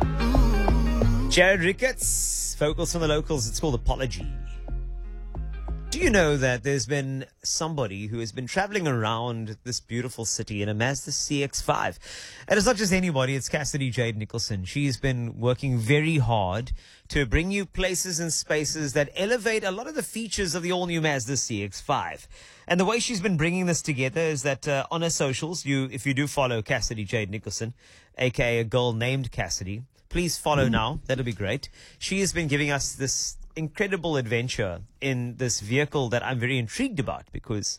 Jared Ricketts, vocals from the locals. It's called Apology. Do you know that there's been somebody who has been traveling around this beautiful city in a Mazda CX-5? And it's not just anybody, it's Cassidy Jade Nicholson. She's been working very hard to bring you places and spaces that elevate a lot of the features of the all-new Mazda CX-5. And the way she's been bringing this together is that on her socials, if you do follow Cassidy Jade Nicholson, aka a girl named Cassidy, please follow now. That'll be great. She has been giving us this incredible adventure in this vehicle that I'm very intrigued about because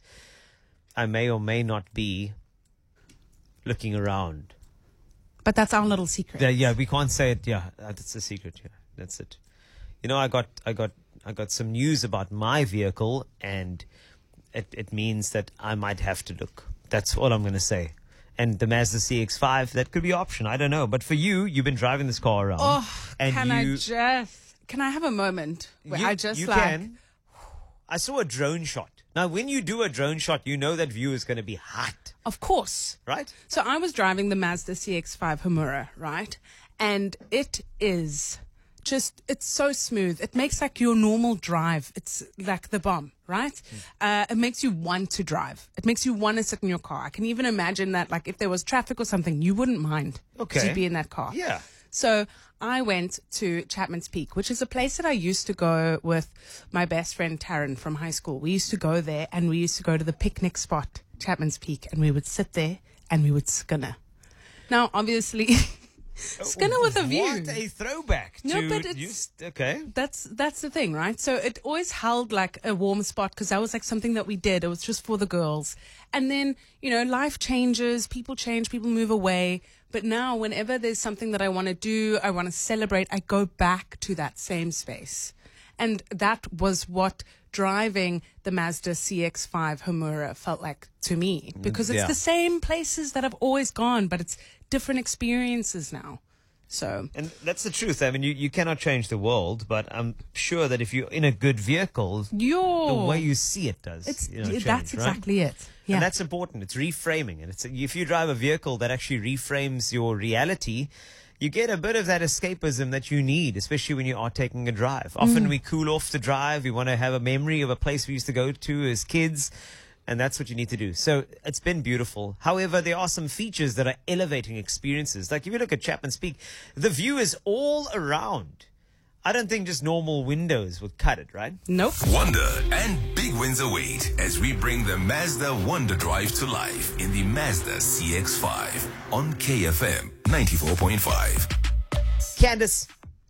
I may or may not be looking around. But that's our little secret. Yeah, we can't say it. Yeah, that's a secret. Yeah, that's it. You know, I got some news about my vehicle, and it means that I might have to look. That's all I'm going to say. And the Mazda CX-5, that could be an option. I don't know. But for you, you've been driving this car around. Oh, and can I have a moment where you can. I saw a drone shot. Now, when you do a drone shot, you know that view is going to be hot. Of course. Right? So I was driving the Mazda CX-5 Homura, right? And it is it's so smooth. It makes like your normal drive. It's like the bomb, right? It makes you want to drive. It makes you want to sit in your car. I can even imagine that, like, if there was traffic or something, you wouldn't mind to be in that car. Yeah. So I went to Chapman's Peak, which is a place that I used to go with my best friend Taryn from high school. We used to go there, and we used to go to the picnic spot, Chapman's Peak, and we would sit there and we would skinner. Now, obviously, skinner with a view. What a throwback. No, but it's okay. That's the thing, right? So it always held like a warm spot because that was like something that we did. It was just for the girls. And then, you know, life changes, people change, people move away. But now whenever there's something that I want to do, I want to celebrate, I go back to that same space. And that was what driving the Mazda CX-5 Homura felt like to me, because it's the same places that I've always gone, but it's different experiences now. So, and that's the truth. I mean, you cannot change the world, but I'm sure that if you're in a good vehicle, the way you see it does. Change, that's exactly it. Yeah. And that's important. It's reframing. And if you drive a vehicle that actually reframes your reality, you get a bit of that escapism that you need, especially when you are taking a drive. Often we cool off the drive. We want to have a memory of a place we used to go to as kids. And that's what you need to do. So it's been beautiful. However, there are some features that are elevating experiences. Like if you look at Chapman's Peak, the view is all around. I don't think just normal windows would cut it, right? Nope. Wonder and big wins await as we bring the Mazda Wonder Drive to life in the Mazda CX-5 on KFM 94.5. Candace.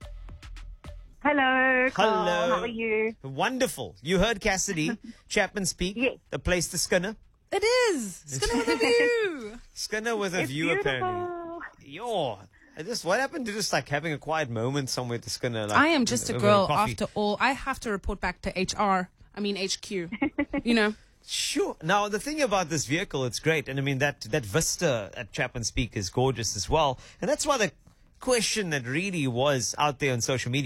Hello, Carl. Hello. How are you? Wonderful. You heard Cassidy, Chapman's Peak, Yes. the place to skinner. It is. Skinner with a view. Skinner with a It's view, beautiful. apparently. What happened to just like having a quiet moment somewhere to skinner? Like, I am just a over girl coffee? after all. I have to report back to HQ, you know. Sure. Now, the thing about this vehicle, it's great. And I mean, that vista at Chapman's Peak is gorgeous as well. And that's why the question that really was out there on social media